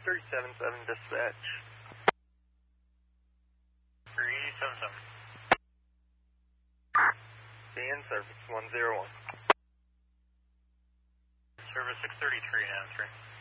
377 dispatch. 377. Be in service 101. Service 633 now, 3.